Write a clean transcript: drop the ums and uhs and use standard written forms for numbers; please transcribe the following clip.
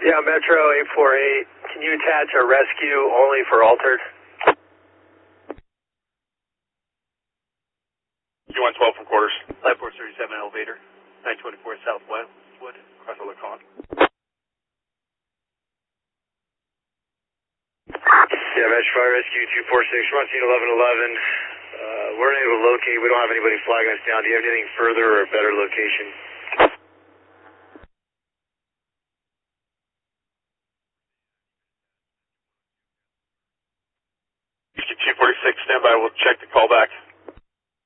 Yeah, Metro 848. Can you attach a rescue only for altered? You want 12 from quarters? Light Force 37 elevator, 924 Southwood, across the Lacon. Yeah, Metro Fire Rescue 246, we're on scene 1111. We're unable to locate, we don't have anybody flagging us down. Do you have anything further or a better location? Rescue 246, stand by, we'll check the call back.